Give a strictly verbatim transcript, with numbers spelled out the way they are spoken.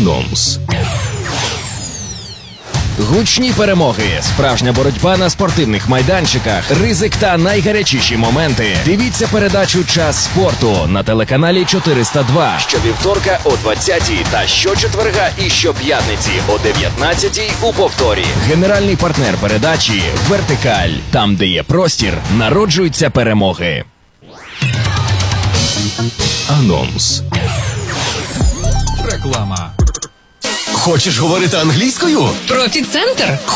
Анонс. Гучні перемоги, справжня боротьба на спортивних майданчиках, ризик та найгарячіші моменти. Дивіться передачу «Час спорту» на телеканалі чотириста два щовівторка о двадцятій та щочетверга і щоп'ятниці о дев'ятнадцятій у повторі. Генеральний партнер передачі «Вертикаль». Там, де є простір, народжуються перемоги. Анонс. Реклама. Хочеш говорити англійською? Профі-центр.